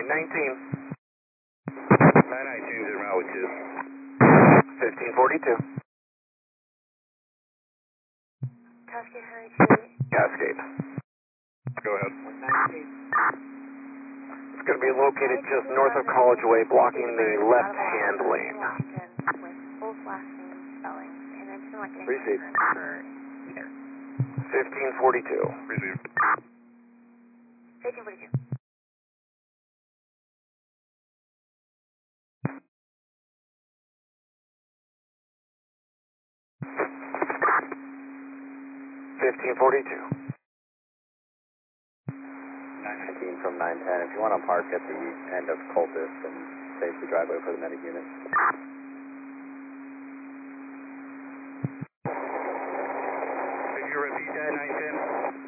919. 919 is route 2. 1542. Cascade Henry 28. Cascade. Go ahead. 119. It's going to be located just north of College Way, blocking the left-hand lane. Washington with both last name spellings, and I just don't like getting Receive. for either. 1542. Received. 1542. From 910. If you want to park at the end of Cultus and save the driveway for the medic unit. Could you repeat that, 910?